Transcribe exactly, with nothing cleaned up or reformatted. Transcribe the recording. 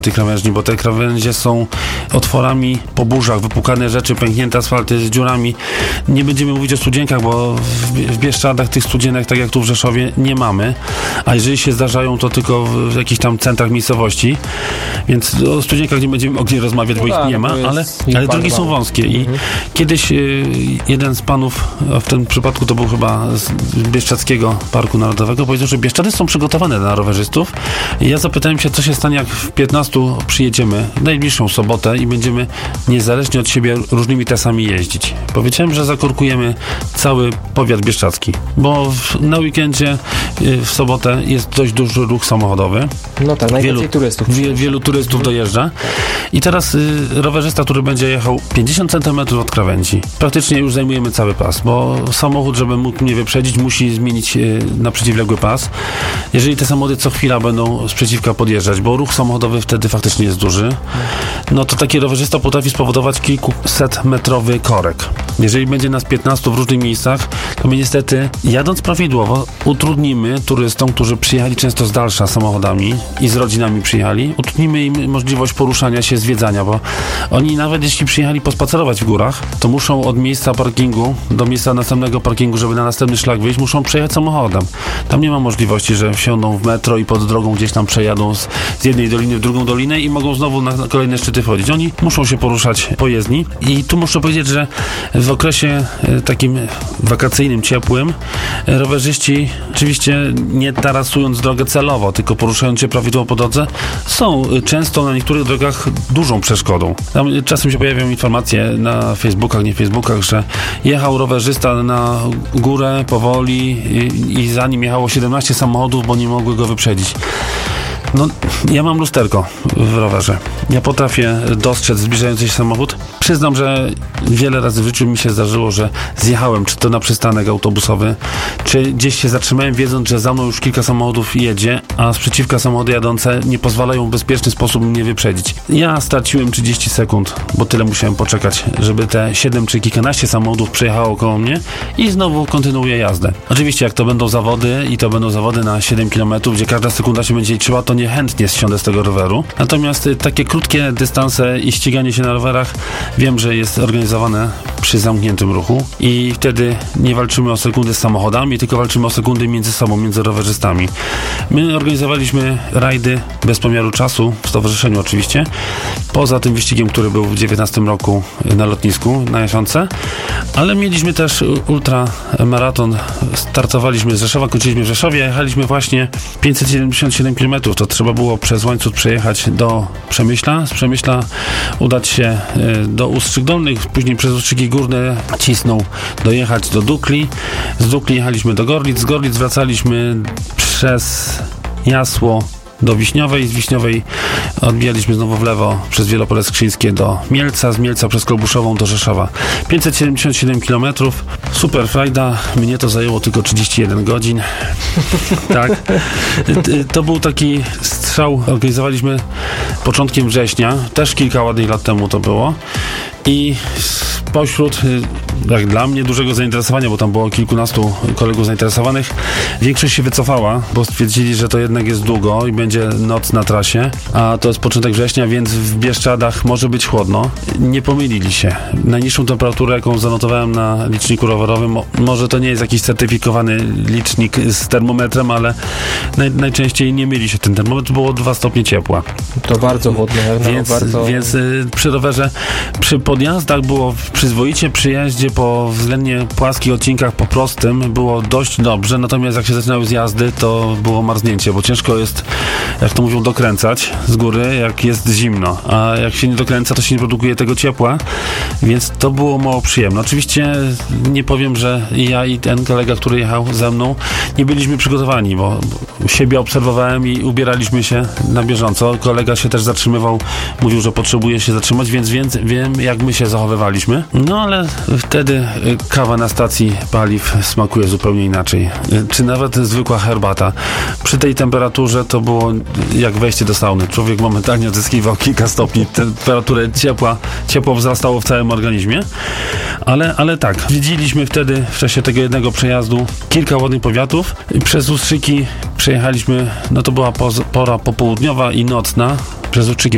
tych krawężni, bo te krawędzie są otworami po burzach, wypukane rzeczy, pęknięte asfalty z dziurami. Nie będziemy mówić o studzienkach, bo w, w Bieszczadach tych studzienek, tak jak tu w Rzeszowie, nie mamy, a jeżeli się zdarzają, to tylko w jakichś tam centrach miejscowości, więc o studzienkach nie będziemy mogli rozmawiać, bo no ich tak, nie ma, ale, ale drogi są wąskie i mhm. kiedyś y, jeden z panów, a w tym przypadku to był chyba z Bieszczadzkiego Parku Narodowego, powiedział, że Bieszczady są przygotowane na rowerzystów i ja zapytałem się, co się stanie, jak w piętnastu przyjedziemy w najbliższą sobotę i będziemy niezależnie od siebie różnymi trasami jeździć. Powiedziałem, że zakorkujemy cały powiat bieszczadzki, bo w, na weekendzie y, w sobotę jest dość duży ruch samochodowy. No tak, najwięcej turystów. Wie, wielu turystów dojeżdża i teraz y, rowerzysta, który będzie jechał pięćdziesiąt centymetrów od krawędzi, praktycznie już zajmujemy cały pas, bo samochód, żeby mógł mnie wyprzedzić, musi zmienić y, na przeciwległy pas. Jeżeli te samochody co chwila będą z przeciwka podjeżdżać, bo ruch samochodowy wtedy faktycznie jest duży, no to taki rowerzysta potrafi spowodować kilkuset metrowy korek. Jeżeli będzie nas piętnastu w różnych miejscach, to my niestety, jadąc prawidłowo, utrudnimy turystom, którzy przyjechali często z dalsza samochodami i z rodzinami przyjechali, utrudnimy im możliwość poruszania się, zwiedzania, bo oni nawet jeśli przyjechali pospacerować w górach, to muszą od miejsca parkingu do miejsca następnego parkingu, żeby na następny szlak wyjść, muszą przejechać samochodem. Tam nie ma możliwości, że wsiądą w metro i pod drogą gdzieś tam przejadą z, z jednej doliny w drugą dolinę i mogą znowu na kolejne szczyty wchodzić. Oni muszą się poruszać po jezdni i tu muszę powiedzieć, że w okresie e, takim wakacyjnym, ciepłym e, rowerzyści oczywiście nie tarasując drogę celowo, tylko poruszając się prawidłowo po drodze, są e, często na niektórych drogach dużą przeszkodą. Tam e, czasem się pojawiają informacje na Facebookach, nie Facebookach, że jechał rowerzysta na górę powoli i, i za nim jechało siedemnaście samochodów, bo nie mogły go wyprzedzić. No, ja mam lusterko w rowerze. Ja potrafię dostrzec zbliżający się samochód. Przyznam, że wiele razy w życiu mi się zdarzyło, że zjechałem, czy to na przystanek autobusowy, czy gdzieś się zatrzymałem, wiedząc, że za mną już kilka samochodów jedzie, a z przeciwka samochody jadące nie pozwalają w bezpieczny sposób mnie wyprzedzić. Ja straciłem trzydzieści sekund, bo tyle musiałem poczekać, żeby te siedem czy kilkanaście samochodów przejechało koło mnie i znowu kontynuuję jazdę. Oczywiście, jak to będą zawody i to będą zawody na siedem kilometrów, gdzie każda sekunda się będzie liczyła, to niechętnie zsiądę z tego roweru. Natomiast y, takie krótkie dystanse i ściganie się na rowerach wiem, że jest organizowane przy zamkniętym ruchu i wtedy nie walczymy o sekundy z samochodami, tylko walczymy o sekundy między sobą, między rowerzystami. My organizowaliśmy rajdy bez pomiaru czasu, w stowarzyszeniu oczywiście, poza tym wyścigiem, który był w dziewiętnastym roku na lotnisku, na Jasionce, ale mieliśmy też ultramaraton, startowaliśmy z Rzeszowa, kończyliśmy w Rzeszowie, jechaliśmy właśnie pięćset siedemdziesiąt siedem kilometrów, to trzeba było przez Łańcut przejechać do Przemyśla, z Przemyśla udać się do Ustrzyk Dolnych, później przez Ustrzyki Górne cisnął dojechać do Dukli, z Dukli jechaliśmy do Gorlic, z Gorlic wracaliśmy przez Jasło do Wiśniowej, z Wiśniowej odbijaliśmy znowu w lewo przez Wielopole Skrzyńskie do Mielca, z Mielca przez Kolbuszową do Rzeszowa. pięćset siedemdziesiąt siedem kilometrów, super frajda, mnie to zajęło tylko trzydzieści jeden godzin. Tak. To był taki strzał, organizowaliśmy początkiem września, też kilka ładnych lat temu to było. I spośród, jak dla mnie, dużego zainteresowania, bo tam było kilkunastu kolegów zainteresowanych, większość się wycofała, bo stwierdzili, że to jednak jest długo i będzie noc na trasie, a to jest początek września, więc w Bieszczadach może być chłodno. Nie pomylili się. Najniższą temperaturę, jaką zanotowałem na liczniku rowerowym, może to nie jest jakiś certyfikowany licznik z termometrem, ale naj, najczęściej nie myli się ten termometr, było dwa stopnie ciepła. To bardzo chłodno. Jak więc, bardzo... więc y, przy rowerze, przy podjazdach było przyzwoicie, przy jeździe po względnie płaskich odcinkach po prostym było dość dobrze, natomiast jak się zaczynały zjazdy, to było marznięcie, bo ciężko jest, jak to mówią, dokręcać z góry, jak jest zimno, a jak się nie dokręca, to się nie produkuje tego ciepła, więc to było mało przyjemne. Oczywiście nie powiem, że ja i ten kolega, który jechał ze mną, nie byliśmy przygotowani, bo siebie obserwowałem i ubieraliśmy się na bieżąco. Kolega się też zatrzymywał, mówił, że potrzebuje się zatrzymać, więc, więc wiem, jak my się zachowywaliśmy. No ale wtedy kawa na stacji paliw smakuje zupełnie inaczej. Czy nawet zwykła herbata. Przy tej temperaturze to było jak wejście do sauny. Człowiek momentalnie odzyskiwał kilka stopni. Temperaturę ciepła, ciepło wzrastało w całym organizmie. Ale, ale tak, widzieliśmy wtedy w czasie tego jednego przejazdu kilka ładnych powiatów. Przez Ustrzyki przejechaliśmy, no to była pora popołudniowa i nocna. Przez Ustrzyki